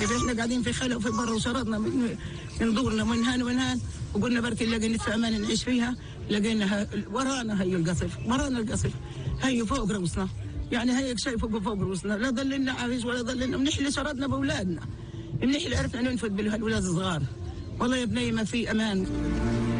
كيف احنا قاعدين في خلا وفي برا وشردنا من دورنا ومن هان ومن هان، وقلنا بركي نلاقي في امان نعيش فيها، لقينا ورانا هي القصف، ورانا القصف هي فوق رؤوسنا، يعني هيك شيء فوق رؤوسنا، لا ضللنا عايش ولا ضللنا، منحلي شردنا باولادنا، منحلي عرفنا ننفذ بالولاد الصغار. والله يا بني ما في امان.